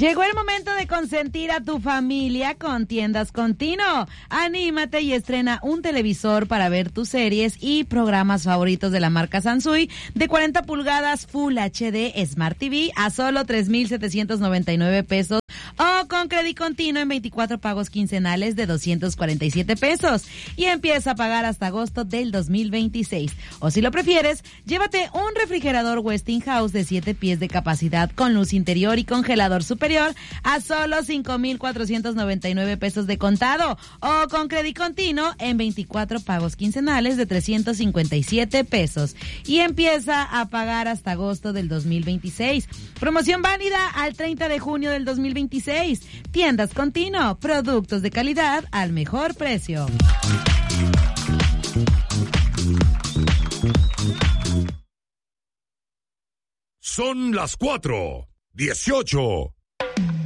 Llegó el momento de consentir a tu familia con Tiendas Continuo. Anímate y estrena un televisor para ver tus series y programas favoritos de la marca Sansui de 40 pulgadas Full HD Smart TV a solo 3,799 pesos o con crédito continuo en 24 pagos quincenales de 247 pesos y empieza a pagar hasta agosto del 2026. O si lo prefieres, llévate un refrigerador Westinghouse de 7 pies de capacidad con luz interior y congelador superior a solo 5,499 pesos de contado o con crédito continuo en 24 pagos quincenales de 357 pesos y empieza a pagar hasta agosto del 2026. Promoción válida al 30 de junio del 2026. Tiendas Continuo, productos de calidad al mejor precio. Son las 4:18.